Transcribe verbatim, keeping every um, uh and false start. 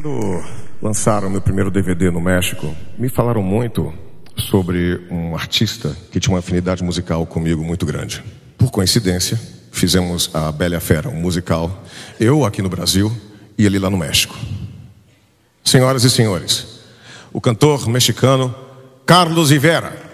Quando lançaram meu primeiro D V D no México, me falaram muito sobre um artista que tinha uma afinidade musical comigo muito grande. Por coincidência, fizemos a Bela e a Fera, um musical, eu aqui no Brasil e ele lá no México. Senhoras e senhores, o cantor mexicano Carlos Rivera.